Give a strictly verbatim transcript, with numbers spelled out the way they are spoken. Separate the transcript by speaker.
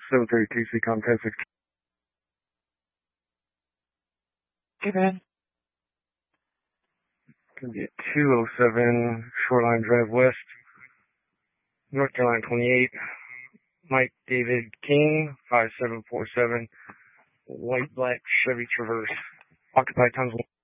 Speaker 1: seven thirty-two, C COM ten six.
Speaker 2: Hey, man.
Speaker 1: Gonna be at two oh seven Shoreline Drive West, North Carolina twenty-eight. Mike David King, five seven four seven, white black Chevy Traverse, occupied times one.